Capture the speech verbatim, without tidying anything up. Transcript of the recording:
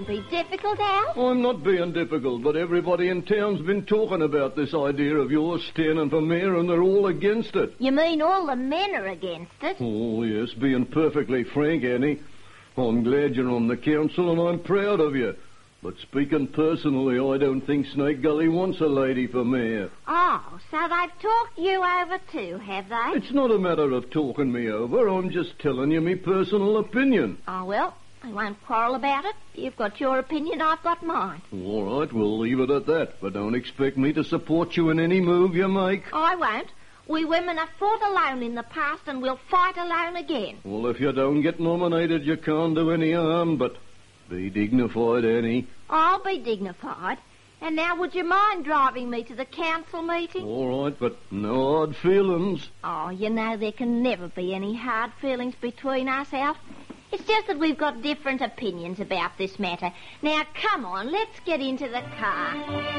Don't be difficult, Al. I'm not being difficult, but everybody in town's been talking about this idea of yours standing for mayor, and they're all against it. You mean all the men are against it? Oh, yes, being perfectly frank, Annie. I'm glad you're on the council, and I'm proud of you. But speaking personally, I don't think Snake Gully wants a lady for mayor. Oh, so they've talked you over too, have they? It's not a matter of talking me over. I'm just telling you my personal opinion. Oh, well, I won't quarrel about it. You've got your opinion, I've got mine. All right, we'll leave it at that. But don't expect me to support you in any move you make. I won't. We women have fought alone in the past, and we'll fight alone again. Well, if you don't get nominated, you can't do any harm, but be dignified, Annie. I'll be dignified. And now, would you mind driving me to the council meeting? All right, but no hard feelings. Oh, you know, there can never be any hard feelings between us, Alf. It's just that we've got different opinions about this matter. Now, come on, let's get into the car.